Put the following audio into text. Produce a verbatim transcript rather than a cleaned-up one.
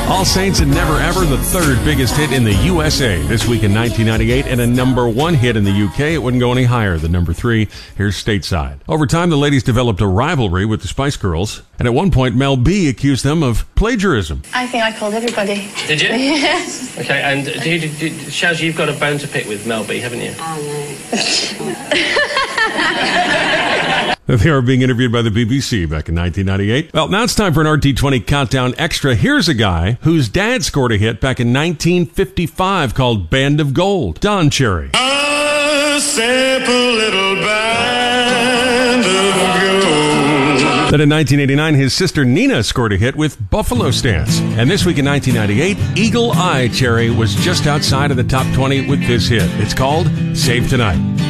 All Saints and Never Ever, the third biggest hit in the U S A this week in nineteen ninety-eight, and a number one hit in the U K. It wouldn't go any higher than number three. Here's Stateside. Over time, the ladies developed a rivalry with the Spice Girls, and at one point, Mel B accused them of plagiarism. I think I called everybody. Did you? Yes. Okay, and do you, do you, Shaz, you've got a bone to pick with Mel B, haven't you? Oh, no. They were being interviewed by the B B C back in nineteen ninety-eight. Well, now it's time for an R T twenty Countdown Extra. Here's a guy whose dad scored a hit back in nineteen fifty-five called Band of Gold. Don Cherry. A simple little band of gold. Then in nineteen eighty-nine, his sister Nina scored a hit with Buffalo Stance. And this week in nineteen ninety-eight, Eagle Eye Cherry was just outside of the top twenty with this hit. It's called Save Tonight.